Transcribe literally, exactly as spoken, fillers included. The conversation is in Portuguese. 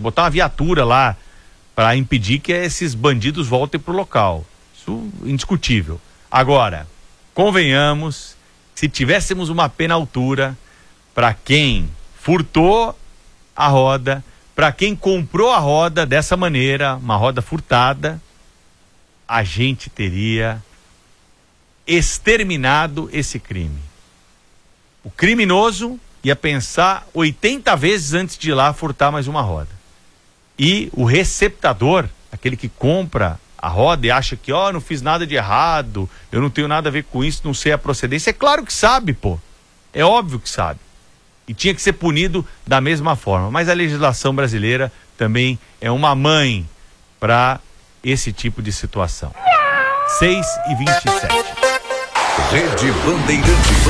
que botar uma viatura lá para impedir que esses bandidos voltem pro local. Isso é indiscutível. Agora, convenhamos, se tivéssemos uma pena à altura para quem furtou a roda, para quem comprou a roda dessa maneira, uma roda furtada, a gente teria exterminado esse crime. O criminoso ia pensar oitenta vezes antes de ir lá furtar mais uma roda. E o receptador, aquele que compra a roda e acha que, ó, oh, não fiz nada de errado, eu não tenho nada a ver com isso, não sei a procedência. É claro que sabe, pô. É óbvio que sabe. E tinha que ser punido da mesma forma. Mas a legislação brasileira também é uma mãe para esse tipo de situação. seis e vinte e sete. Rede Bandeirantes.